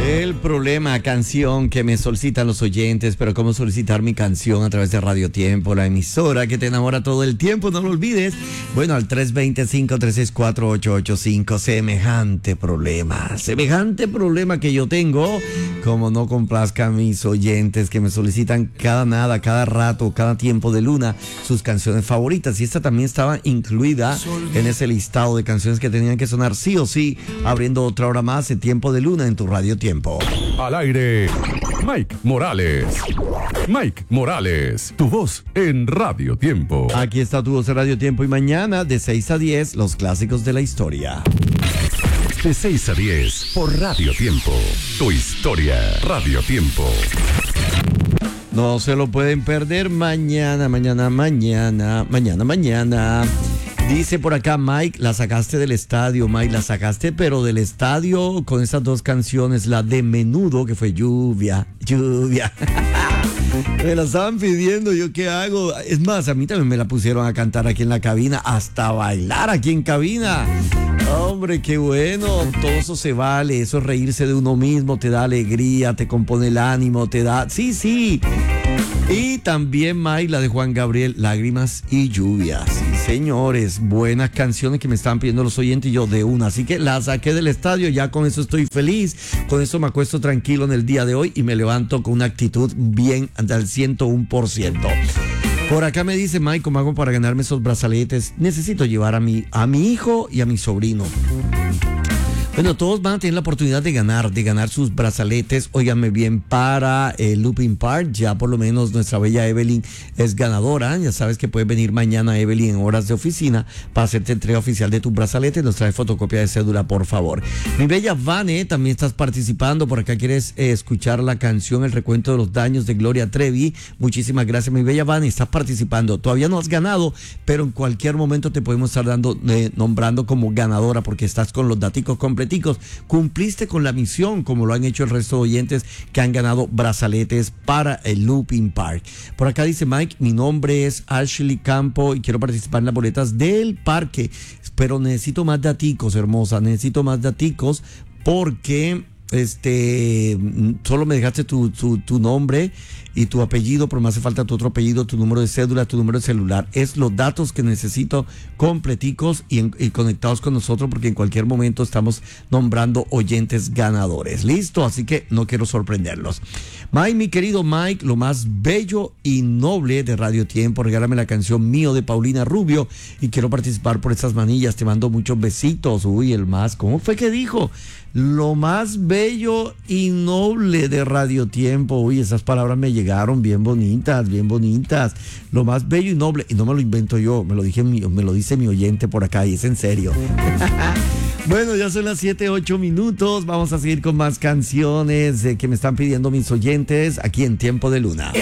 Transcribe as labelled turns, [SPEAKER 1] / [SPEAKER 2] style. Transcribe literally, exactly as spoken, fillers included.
[SPEAKER 1] El problema, canción que me solicitan los oyentes, pero cómo solicitar mi canción a través de Radio Tiempo, la emisora que te enamora todo el tiempo, no lo olvides. Bueno, al tres dos cero, cinco tres seis, cuatro ocho ocho cinco, semejante problema, semejante problema que yo tengo, como no complazca a mis oyentes que me solicitan cada nada, cada rato, cada tiempo de luna, sus canciones favoritas. Y esta también estaba incluida en ese listado de canciones que tenían que sonar sí o sí, abriendo otra hora más de Tiempo de Luna en tu Radio Tiempo.
[SPEAKER 2] Al aire, Mike Morales. Mike Morales, tu voz en Radio Tiempo.
[SPEAKER 1] Aquí está tu voz en Radio Tiempo y mañana de seis a diez, los clásicos de la historia.
[SPEAKER 2] De seis a diez por Radio Tiempo. Tu historia, Radio Tiempo.
[SPEAKER 1] No se lo pueden perder mañana, mañana, mañana, mañana, mañana. Dice por acá, Mike, la sacaste del estadio, Mike, la sacaste, pero del estadio con esas dos canciones, la de Menudo, que fue Lluvia, Lluvia. Me la estaban pidiendo, ¿yo qué hago? Es más, a mí también me la pusieron a cantar aquí en la cabina, hasta bailar aquí en cabina. Hombre, qué bueno, todo eso se vale, eso es reírse de uno mismo, te da alegría, te compone el ánimo, te da... Sí, sí. Y también, Mike, la de Juan Gabriel, Lágrimas y Lluvias. Sí, señores, buenas canciones que me estaban pidiendo los oyentes y yo de una. Así que la saqué del estadio, ya con eso estoy feliz. Con eso me acuesto tranquilo en el día de hoy y me levanto con una actitud bien al ciento uno por ciento. Por acá me dice, Mike, ¿cómo hago para ganarme esos brazaletes? Necesito llevar a mi, a mi hijo y a mi sobrino. Bueno, todos van a tener la oportunidad de ganar, de ganar sus brazaletes, óigame bien, para el Looping Park. Ya por lo menos nuestra bella Evelyn es ganadora. Ya sabes que puedes venir mañana, Evelyn, en horas de oficina para hacerte entrega oficial de tu brazalete. Nos trae fotocopia de cédula, por favor. Mi bella Vane, también estás participando. Por acá quieres eh, escuchar la canción El recuento de los daños de Gloria Trevi. Muchísimas gracias, mi bella Vane. Estás participando. Todavía no has ganado, pero en cualquier momento te podemos estar dando, eh, nombrando como ganadora porque estás con los daticos completos. Cumpliste con la misión, como lo han hecho el resto de oyentes que han ganado brazaletes para el Looping Park. Por acá dice Mike, mi nombre es Ashley Campo y quiero participar en las boletas del parque, pero necesito más daticos, hermosa, necesito más daticos porque este solo me dejaste tu, tu, tu nombre y tu apellido, pero me hace falta tu otro apellido, tu número de cédula, tu número de celular. Es los datos que necesito completicos y, en, y conectados con nosotros porque en cualquier momento estamos nombrando oyentes ganadores. ¿Listo? Así que no quiero sorprenderlos. Mike, mi querido Mike, lo más bello y noble de Radio Tiempo, regálame la canción Mío de Paulina Rubio y quiero participar por estas manillas. Te mando muchos besitos. Uy, el más, ¿cómo fue que dijo? Lo más bello y noble de Radio Tiempo. Uy, esas palabras me llegaron bien bonitas, bien bonitas. Lo más bello y noble, y no me lo invento yo, me lo dije, me lo dice mi oyente por acá y es en serio. Bueno, ya son las siete, ocho minutos. Vamos a seguir con más canciones eh, que me están pidiendo mis oyentes aquí en Tiempo de Luna.